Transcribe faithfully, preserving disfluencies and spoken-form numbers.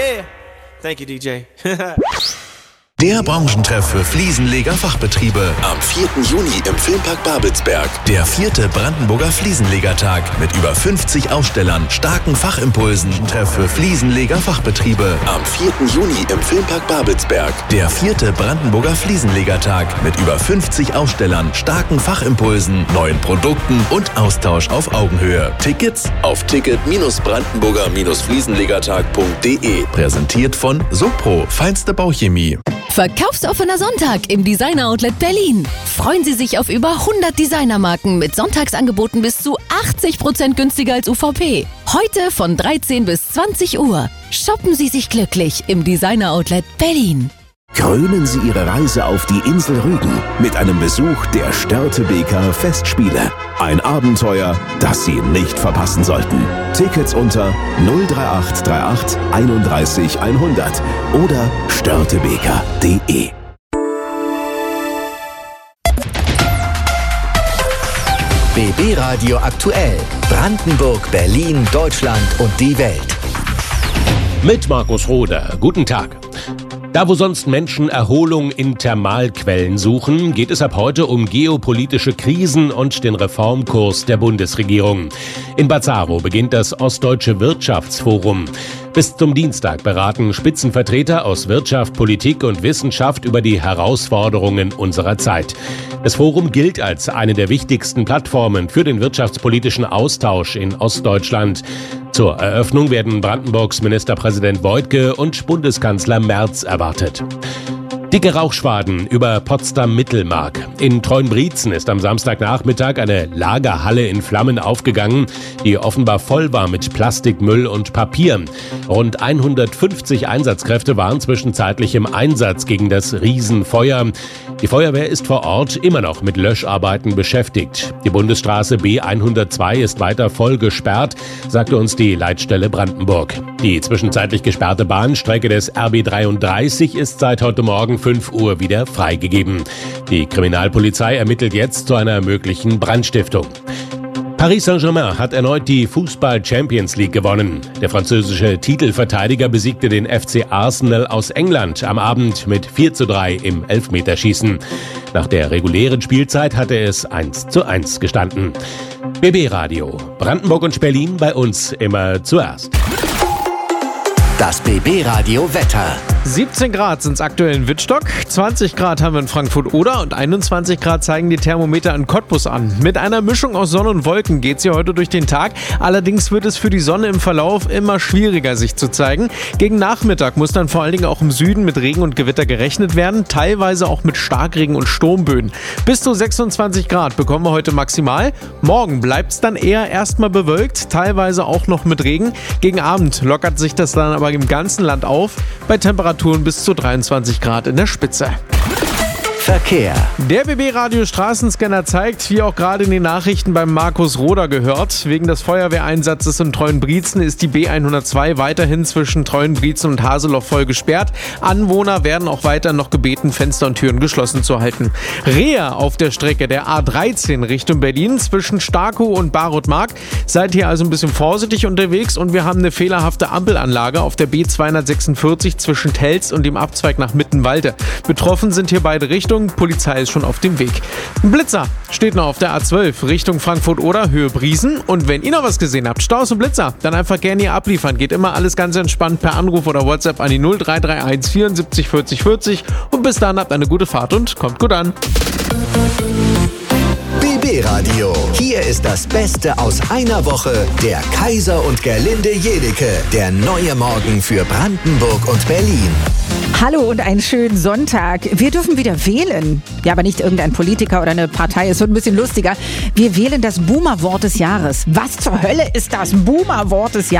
Yeah. Thank you, D J. Der Branchentreff für Fliesenleger-Fachbetriebe am vierten Juni im Filmpark Babelsberg. Der vierte Brandenburger Fliesenlegertag mit über fünfzig Ausstellern, starken Fachimpulsen. Treff für Fliesenleger-Fachbetriebe am vierten Juni im Filmpark Babelsberg. Der vierte Brandenburger Fliesenlegertag mit über fünfzig Ausstellern, starken Fachimpulsen, neuen Produkten und Austausch auf Augenhöhe. Tickets auf ticket brandenburger fliesenlegertag punkt de. Präsentiert von Sopro, feinste Bauchemie. Verkaufsoffener Sonntag im Designer Outlet Berlin. Freuen Sie sich auf über hundert Designermarken mit Sonntagsangeboten bis zu achtzig Prozent günstiger als U V P. Heute von dreizehn bis zwanzig Uhr. Shoppen Sie sich glücklich im Designer Outlet Berlin. Krönen Sie Ihre Reise auf die Insel Rügen mit einem Besuch der Störtebeker Festspiele. Ein Abenteuer, das Sie nicht verpassen sollten. Tickets unter null drei acht drei acht einunddreißig hundert oder störtebeker punkt de. B B Radio aktuell. Brandenburg, Berlin, Deutschland und die Welt. Mit Markus Roder. Guten Tag. Da, wo sonst Menschen Erholung in Thermalquellen suchen, geht es ab heute um geopolitische Krisen und den Reformkurs der Bundesregierung. In Bazzaro beginnt das Ostdeutsche Wirtschaftsforum. Bis zum Dienstag beraten Spitzenvertreter aus Wirtschaft, Politik und Wissenschaft über die Herausforderungen unserer Zeit. Das Forum gilt als eine der wichtigsten Plattformen für den wirtschaftspolitischen Austausch in Ostdeutschland. Zur Eröffnung werden Brandenburgs Ministerpräsident Woidke und Bundeskanzler Merz erwartet. Dicke Rauchschwaden über Potsdam-Mittelmark. In Treuenbrietzen ist am Samstagnachmittag eine Lagerhalle in Flammen aufgegangen, die offenbar voll war mit Plastikmüll und Papier. Rund hundertfünfzig Einsatzkräfte waren zwischenzeitlich im Einsatz gegen das Riesenfeuer. Die Feuerwehr ist vor Ort immer noch mit Löscharbeiten beschäftigt. Die Bundesstraße B hundertzwei ist weiter voll gesperrt, sagte uns die Leitstelle Brandenburg. Die zwischenzeitlich gesperrte Bahnstrecke des R B dreiunddreißig ist seit heute Morgen fünf Uhr wieder freigegeben. Die Kriminalpolizei ermittelt jetzt zu einer möglichen Brandstiftung. Paris Saint-Germain hat erneut die Fußball-Champions League gewonnen. Der französische Titelverteidiger besiegte den F C Arsenal aus England am Abend mit vier zu drei im Elfmeterschießen. Nach der regulären Spielzeit hatte es eins zu eins gestanden. B B Radio. Brandenburg und Berlin bei uns immer zuerst. Das B B Radio Wetter. siebzehn Grad sind es aktuell in Wittstock, zwanzig Grad haben wir in Frankfurt-Oder und einundzwanzig Grad zeigen die Thermometer in Cottbus an. Mit einer Mischung aus Sonne und Wolken geht es hier heute durch den Tag. Allerdings wird es für die Sonne im Verlauf immer schwieriger, sich zu zeigen. Gegen Nachmittag muss dann vor allen Dingen auch im Süden mit Regen und Gewitter gerechnet werden, teilweise auch mit Starkregen und Sturmböen. Bis zu sechsundzwanzig Grad bekommen wir heute maximal. Morgen bleibt es dann eher erstmal bewölkt, teilweise auch noch mit Regen. Gegen Abend lockert sich das dann aber im ganzen Land auf, bei Temperaturen bis zu dreiundzwanzig Grad in der Spitze. Verkehr. Der B B Radio Straßenscanner zeigt, wie auch gerade in den Nachrichten beim Markus Roder gehört, wegen des Feuerwehreinsatzes in Treuenbrietzen ist die B hundertzwei weiterhin zwischen Treuenbrietzen und Haseloch voll gesperrt. Anwohner werden auch weiter noch gebeten, Fenster und Türen geschlossen zu halten. Rehe auf der Strecke der A dreizehn Richtung Berlin zwischen Starkow und Barotmark. Seid hier also ein bisschen vorsichtig unterwegs und wir haben eine fehlerhafte Ampelanlage auf der B zweihundertsechsundvierzig zwischen Telz und dem Abzweig nach Mittenwalde. Betroffen sind hier beide Richtungen. Polizei ist schon auf dem Weg. Ein Blitzer steht noch auf der A zwölf Richtung Frankfurt-Oder, Höhe Briesen. Und wenn ihr noch was gesehen habt, Staus und Blitzer, dann einfach gerne hier abliefern. Geht immer alles ganz entspannt per Anruf oder WhatsApp an die null drei drei eins vierundsiebzig vierzig vierzig. Und bis dann habt eine gute Fahrt und kommt gut an. B B Radio. Hier ist das Beste aus einer Woche. Der Kaiser und Gerlinde Jedecke. Der neue Morgen für Brandenburg und Berlin. Hallo und einen schönen Sonntag. Wir dürfen wieder wählen. Ja, aber nicht irgendein Politiker oder eine Partei. Es wird ein bisschen lustiger. Wir wählen das Boomer-Wort des Jahres. Was zur Hölle ist das Boomer-Wort des Jahres?